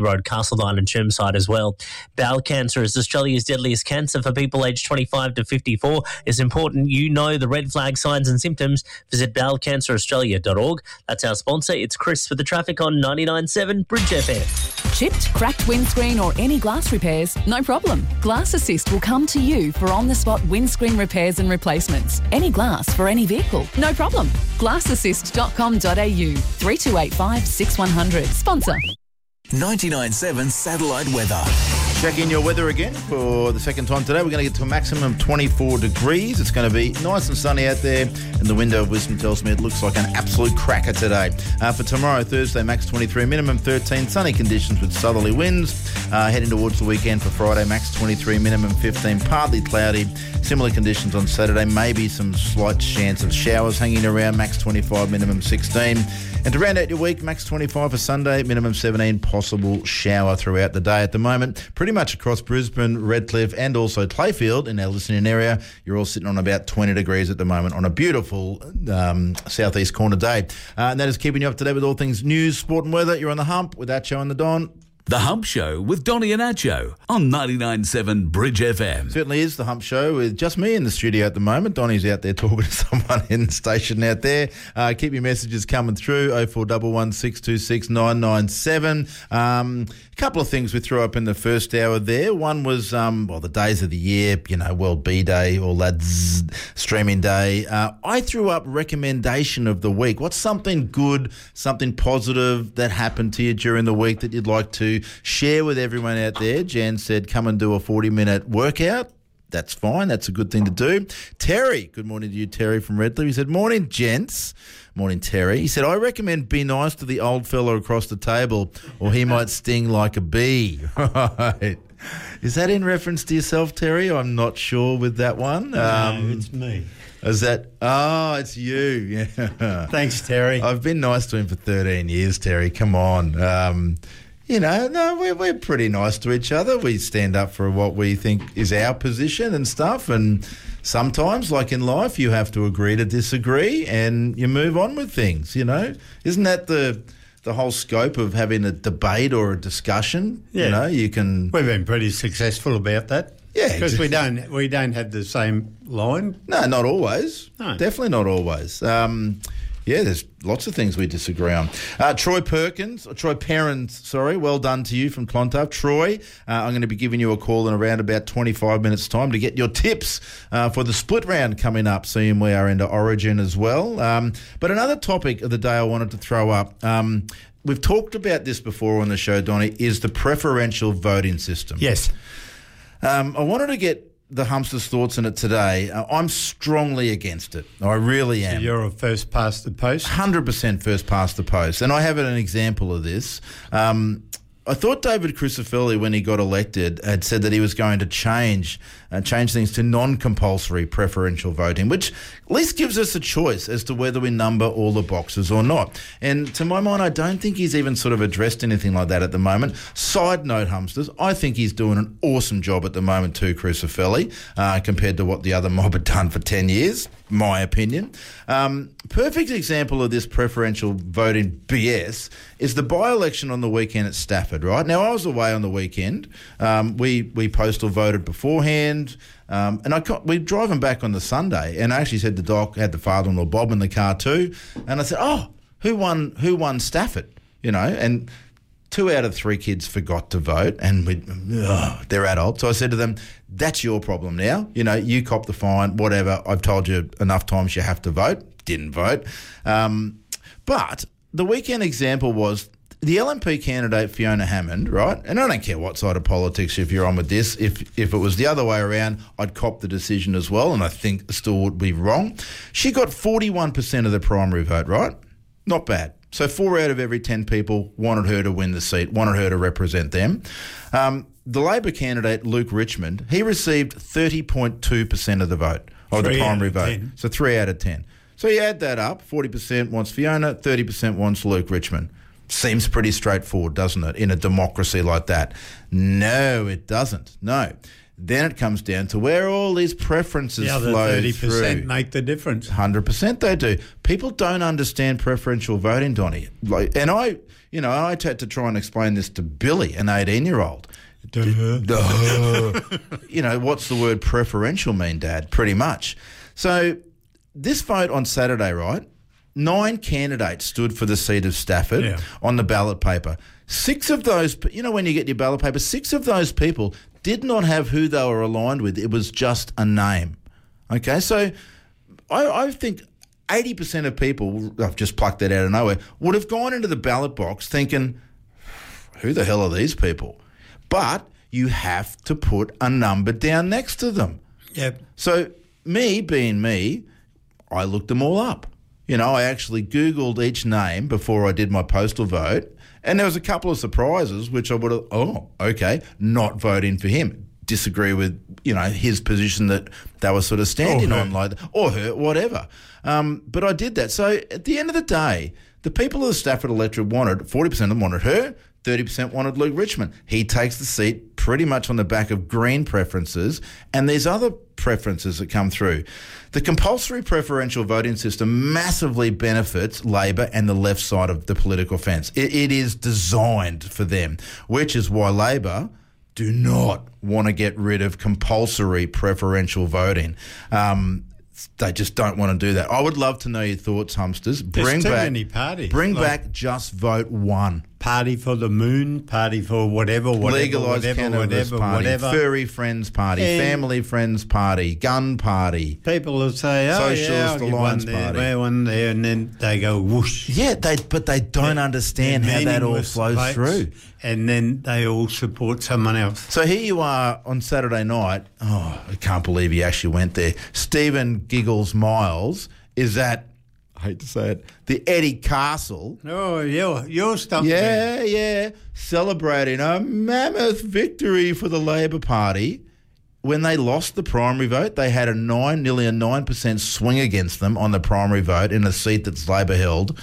Road, Castledine and Chermside as well. Bowel cancer is Australia's deadliest cancer for people aged 25 to 54. It's important you know the red flag signs and symptoms. Visit bowelcanceraustralia.org. That's our sponsor. It's Chris for the traffic on 99.7 Bridge FM. Chipped, cracked windscreen or any glass repairs? No problem. Glass Assist will come to you for on-the-spot windscreen repairs and replacements. Any glass for any vehicle? No problem. Glassassist.com.au 3285 6100. Sponsor. 99.7 Satellite Weather. Checking your weather again for the second time today. We're going to get to a maximum of 24 degrees. It's going to be nice and sunny out there, and the window of wisdom tells me it looks like an absolute cracker today. For tomorrow, Thursday, max 23, minimum 13, sunny conditions with southerly winds. Heading towards the weekend for Friday, max 23, minimum 15, partly cloudy. Similar conditions on Saturday, maybe some slight chance of showers hanging around, max 25, minimum 16. And to round out your week, max 25 for Sunday, minimum 17, possible shower throughout the day. At the moment, pretty much across Brisbane, Redcliffe and also Clayfield in our listening area, you're all sitting on about 20 degrees at the moment on a beautiful southeast corner day. And that is keeping you up to date with all things news, sport and weather. You're on The Hump with Acho and the Don. The Hump Show with Donny and Acho on 99.7 Bridge FM. Certainly is The Hump Show with just me in the studio at the moment. Donny's out there talking to someone in the station out there. Keep your messages coming through, 0411 626 997. A couple of things we threw up in the first hour there. One was, the days of the year, World Bee Day, all that streaming day. I threw up recommendation of the week. What's something good, something positive that happened to you during the week that you'd like to share with everyone out there? Jan said, come and do a 40-minute workout. That's fine. That's a good thing to do. Terry, good morning to you, Terry from Redcliffe. He said, morning, gents. Morning, Terry. He said, I recommend be nice to the old fellow across the table or he might sting like a bee. Right. Is that in reference to yourself, Terry? I'm not sure with that one. No, it's me. Is that? Oh, it's you. Yeah. Thanks, Terry. I've been nice to him for 13 years, Terry. Come on. We're pretty nice to each other. We stand up for what we think is our position and stuff. And sometimes, like in life, you have to agree to disagree and you move on with things, Isn't that the whole scope of having a debate or a discussion? Yeah. We've been pretty successful about that. Yeah. Because we don't have the same line. No, not always. No. Definitely not always. There's lots of things we disagree on. Troy Perrins, well done to you from Clontarf. Troy, I'm going to be giving you a call in around about 25 minutes' time to get your tips for the split round coming up, seeing we are into Origin as well. But another topic of the day I wanted to throw up, we've talked about this before on the show, Donny, is the preferential voting system. Yes. I wanted to get the Humpsters' thoughts on it today. I'm strongly against it. I really am. So you're a first past the post? 100% first past the post. And I have an example of this. I thought David Crisafulli, when he got elected, had said that he was going to change things to non-compulsory preferential voting, which at least gives us a choice as to whether we number all the boxes or not. And to my mind, I don't think he's even sort of addressed anything like that at the moment. Side note, Humpsters, I think he's doing an awesome job at the moment too, Crisafulli, compared to what the other mob had done for 10 years, my opinion. Perfect example of this preferential voting BS is the by-election on the weekend at Stafford, right? Now, I was away on the weekend. We postal voted beforehand, and we driving back on the Sunday, and I actually said to Doc, had the father-in-law Bob in the car too, and I said, who won Stafford? And 2 out of 3 kids forgot to vote, and they're adults. So I said to them, that's your problem now. You cop the fine, whatever. I've told you enough times you have to vote. Didn't vote. But the weekend example was the LNP candidate, Fiona Hammond, right? And I don't care what side of politics if you're on with this. If it was the other way around, I'd cop the decision as well, and I think still would be wrong. She got 41% of the primary vote, right? Not bad. So 4 out of every 10 people wanted her to win the seat, wanted her to represent them. The Labor candidate, Luke Richmond, he received 30.2% of the vote, of the primary vote. 10. So 3 out of 10. So you add that up, 40% wants Fiona, 30% wants Luke Richmond. Seems pretty straightforward, doesn't it, in a democracy like that? No, it doesn't. No. Then it comes down to where all these preferences The other flow 30% through. make the difference. 100% they do. People don't understand preferential voting, Donnie. I had to try and explain this to Billy, an 18-year-old. What's the word preferential mean, Dad? Pretty much. So this vote on Saturday, right? 9 candidates stood for the seat of Stafford on the ballot paper. 6 of those, when you get your ballot paper, 6 of those people did not have who they were aligned with. It was just a name. Okay, so I think 80% of people, I've just plucked that out of nowhere, would have gone into the ballot box thinking, who the hell are these people? But you have to put a number down next to them. Yep. So me being me, I looked them all up. I actually Googled each name before I did my postal vote, and there was a couple of surprises which I would have, not voting for him. Disagree with, his position that they were sort of standing on, or her, whatever. But I did that. So at the end of the day, the people of the Stafford electorate 40% of them wanted her, 30% wanted Luke Richmond. He takes the seat pretty much on the back of Green preferences and these other preferences that come through. The compulsory preferential voting system massively benefits Labor and the left side of the political fence. It is designed for them, which is why Labor do not want to get rid of compulsory preferential voting. They just don't want to do that. I would love to know your thoughts, Humsters. There's too many parties. Bring back Just Vote One. Party for the moon, party for whatever, Legalised cannabis party, furry friends party, family friends party, gun party. People will say, Socialist Alliance party. One there, and then they go whoosh. Yeah, but they don't understand how that all flows through. And then they all support someone else. So here you are on Saturday night. Oh, I can't believe he actually went there. Stephen Giggles Miles is at, I hate to say it, the Eddie Castle. Oh, your stuff. Yeah, celebrating a mammoth victory for the Labor Party. When they lost the primary vote, they had nearly a 9% swing against them on the primary vote in a seat that's Labor held.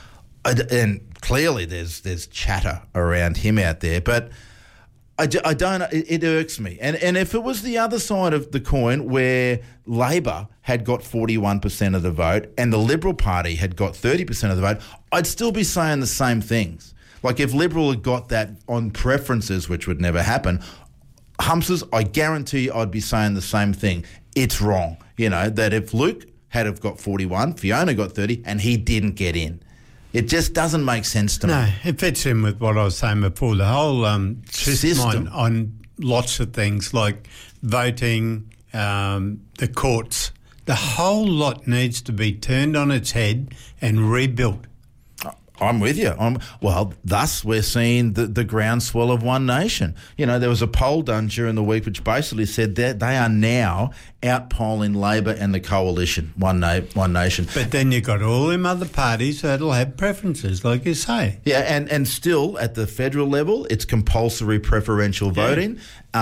And clearly there's chatter around him out there, but I don't. It irks me. And if it was the other side of the coin where Labor had got 41% of the vote and the Liberal Party had got 30% of the vote, I'd still be saying the same things. Like if Liberal had got that on preferences, which would never happen, Humsters, I guarantee you I'd be saying the same thing. It's wrong. That if Luke had have got 41, Fiona got 30, and he didn't get in. It just doesn't make sense to me. No, it fits in with what I was saying before. The whole system on lots of things like voting, the courts, the whole lot needs to be turned on its head and rebuilt. I'm with you. Thus we're seeing the groundswell of One Nation. There was a poll done during the week which basically said that they are now out-polling Labor and the coalition, One Nation. But then you've got all them other parties that'll have preferences, like you say. Yeah, and still at the federal level, it's compulsory preferential voting.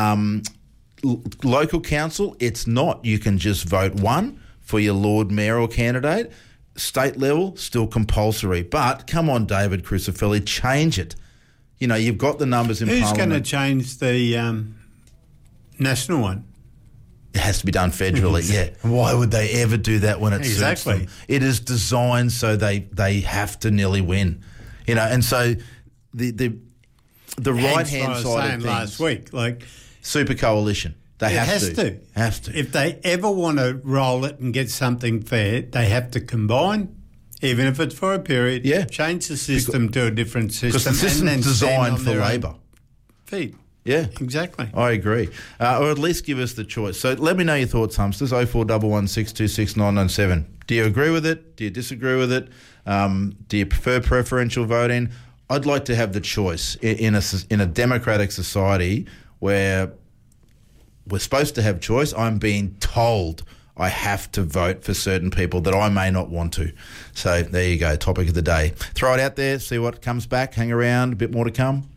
Local council, it's not. You can just vote one for your Lord Mayoral candidate. State level, still compulsory. But come on, David Crucifilli, change it. You've got the numbers in Parliament. Who's going to change the national one? It has to be done federally, yeah. Why would they ever do that when it suits them? It is designed so they have to nearly win. And so the right-hand side of things... last week, super coalition. They have to. If they ever want to roll it and get something fair, they have to combine, even if it's for a period. Yeah. Change the system to a different system. Because the system's designed for Labor. Feet. Yeah. Exactly. I agree. Or at least give us the choice. So let me know your thoughts, Humsters. 0411626997. Do you agree with it? Do you disagree with it? Do you prefer preferential voting? I'd like to have the choice in a democratic society where we're supposed to have choice. I'm being told I have to vote for certain people that I may not want to. So there you go, topic of the day. Throw it out there, see what comes back, hang around, a bit more to come.